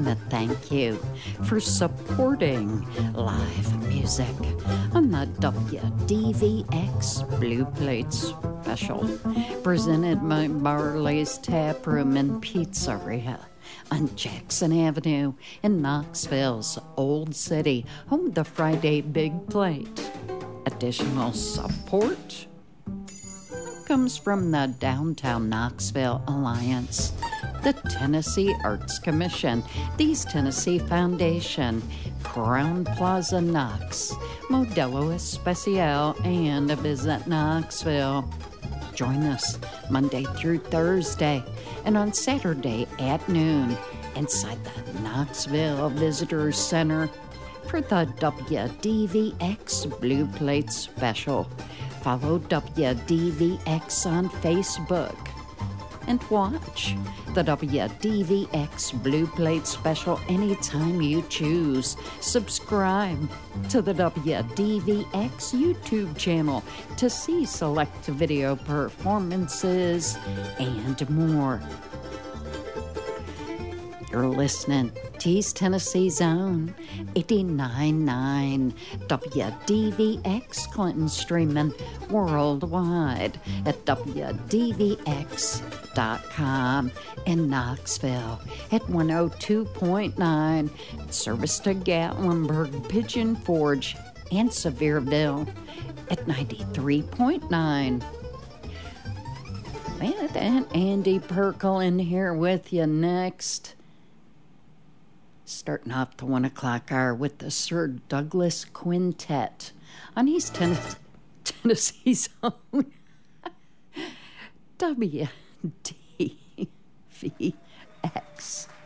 to thank you for supporting live music on the WDVX Blue Plate Special, presented by Barley's Tap Room and Pizzeria on Jackson Avenue in Knoxville's Old City, home of the Friday Big Plate. Additional support comes from the Downtown Knoxville Alliance, the Tennessee Arts Commission, the East Tennessee Foundation, Crown Plaza Knox, Modelo Especial, and Visit Knoxville. Join us Monday through Thursday and on Saturday at noon inside the Knoxville Visitor Center for the WDVX Blue Plate Special. Follow WDVX on Facebook and watch the WDVX Blue Plate Special anytime you choose. Subscribe to the WDVX YouTube channel to see select video performances and more. You're listening to East Tennessee's own 89.9 WDVX Clinton, streaming worldwide at WDVX.com in Knoxville at 102.9, service to Gatlinburg, Pigeon Forge, and Sevierville at 93.9. And Andy Perkle in here with you next. Starting off the 1 o'clock hour with the Sir Douglas Quintet on East Tennessee's own WDVX.